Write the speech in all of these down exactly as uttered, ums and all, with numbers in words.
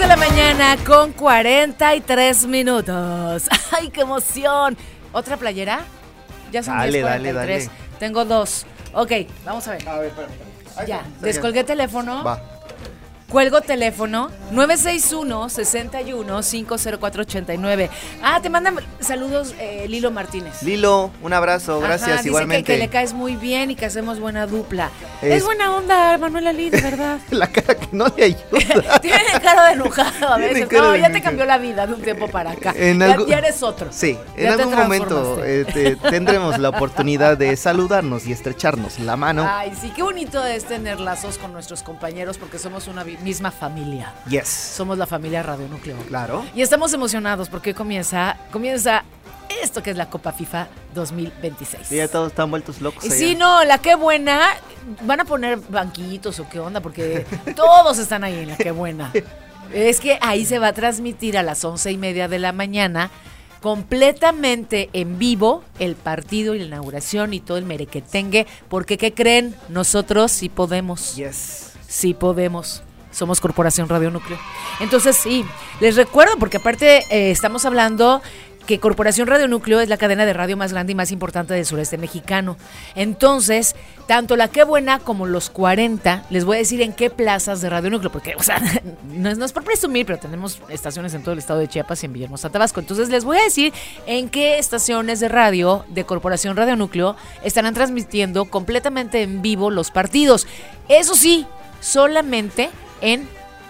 de la mañana con cuarenta y tres minutos. ¡Ay, qué emoción! ¿Otra playera? Ya son dale, diez cuarenta y tres. dale, dale. Tengo dos. Ok, vamos a ver. A ver, espérame. Ay, Ya, está descolgué bien. teléfono. Va. Cuelgo teléfono nueve seis uno, seis uno, cinco cero cuatro ocho nueve. Ah, te mandan saludos eh, Lilo Martínez. Lilo, un abrazo, gracias. Ajá, dice igualmente. Que, que le caes muy bien y que hacemos buena dupla. Es, Es- buena onda, Manuel Ali, de verdad. La cara que no le ayuda. Tiene cara de enojado a Tiene veces. cara No, de ya te enojado. cambió la vida de un tiempo para acá. En Ya, algo- ya eres otro. Sí, en Ya te algún momento transformaste. eh, te- tendremos la oportunidad de saludarnos y estrecharnos la mano. Ay, sí, qué bonito es tener lazos con nuestros compañeros porque somos una vi- misma familia. Yes. Somos la familia Radio Núcleo. Claro. Y estamos emocionados porque comienza, comienza esto que es la Copa FIFA dos mil veintiséis. Y ya todos están vueltos locos. Y allá. sí, no, la qué buena. Van a poner banquitos o qué onda, porque todos están ahí en la qué buena. Es que ahí se va a transmitir a las once y media de la mañana, completamente en vivo, el partido y la inauguración y todo el merequetengue. Porque, ¿qué creen? Nosotros sí podemos. Yes. Sí podemos. Somos Corporación Radio Núcleo. Entonces, sí, les recuerdo, porque aparte eh, estamos hablando que Corporación Radio Núcleo es la cadena de radio más grande y más importante del sureste mexicano. Entonces, tanto la Qué Buena como los cuarenta, les voy a decir en qué plazas de Radio Núcleo, porque, o sea, no es, no es por presumir, pero tenemos estaciones en todo el estado de Chiapas y en Villahermosa, Tabasco. Entonces, les voy a decir en qué estaciones de radio de Corporación Radio Núcleo estarán transmitiendo completamente en vivo los partidos. Eso sí, solamente en,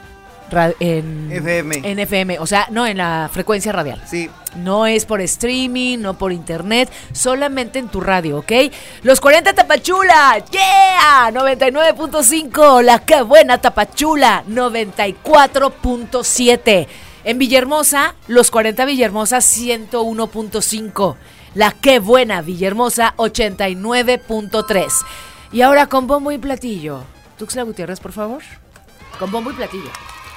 ra- en F M. En F M, o sea, no en la frecuencia radial. Sí. No es por streaming, no por internet, solamente en tu radio, ¿ok? Los cuarenta Tapachula, ¡yeah! noventa y nueve punto cinco, la Qué Buena Tapachula, noventa y cuatro punto siete. En Villahermosa, los cuarenta Villahermosa, ciento uno punto cinco. La Qué Buena Villahermosa, ochenta y nueve punto tres. Y ahora con bombo y platillo. Tuxtla Gutiérrez, por favor. Con bombo y platillo.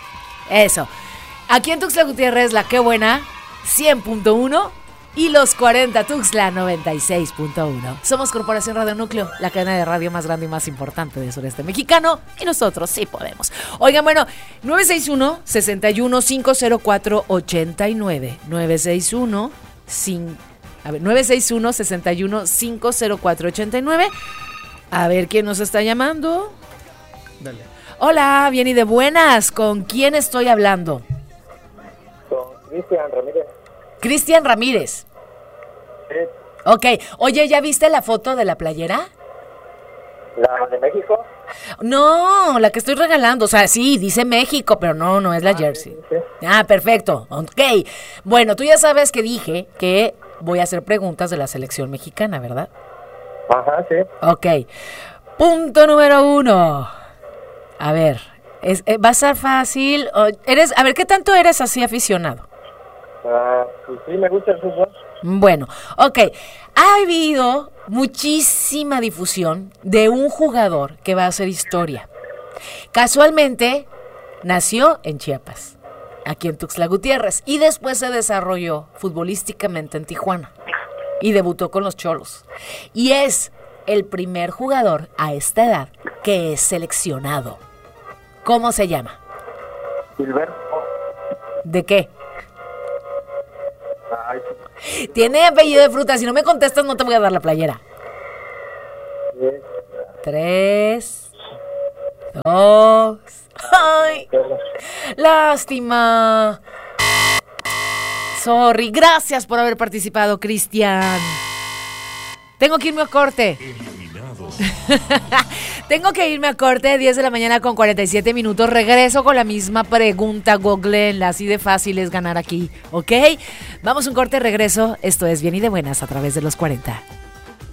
Eso. Aquí en Tuxtla Gutiérrez, la Qué Buena, cien punto uno. Y los cuarenta Tuxtla, noventa y seis punto uno. Somos Corporación Radio Núcleo, la cadena de radio más grande y más importante del sureste mexicano. Y nosotros sí podemos. Oigan, bueno, nueve seis uno, seis uno, cinco cero cuatro, ocho nueve. nueve seis uno, cinco, a ver, nueve seis uno, seis uno, cinco cero cuatro, ocho nueve. A ver quién nos está llamando. Dale. Hola, bien y de buenas. ¿Con quién estoy hablando? Con Cristian Ramírez. Cristian Ramírez. Sí. Ok. Oye, ¿ya viste la foto de la playera? ¿La de México? No, la que estoy regalando. O sea, sí, dice México, pero no, no es la jersey. sí, Ah, perfecto. Ok. Bueno, tú ya sabes que dije que voy a hacer preguntas de la selección mexicana, ¿verdad? Ajá, sí. Ok. Punto número uno. A ver, es, eh, va a ser fácil. O- eres, a ver, ¿qué tanto eres así aficionado? Ah, pues sí, me gusta el fútbol. Bueno, ok. Ha habido muchísima difusión de un jugador que va a hacer historia. Casualmente, nació en Chiapas, aquí en Tuxtla Gutiérrez, y después se desarrolló futbolísticamente en Tijuana y debutó con los Cholos. Y es el primer jugador a esta edad que es seleccionado. ¿Cómo se llama? Gilberto. ¿De qué? Ay, Tiene apellido de fruta. Si no me contestas, no te voy a dar la playera. sí. Tres, dos, ay, lástima. Sorry, gracias por haber participado, Cristian. Tengo que irme a corte. Tengo que irme a corte, diez de la mañana con cuarenta y siete minutos. Regreso con la misma pregunta, googleenla, así de fácil es ganar aquí, ¿ok? Vamos a un corte, regreso. Esto es Bien y de Buenas a través de los cuarenta.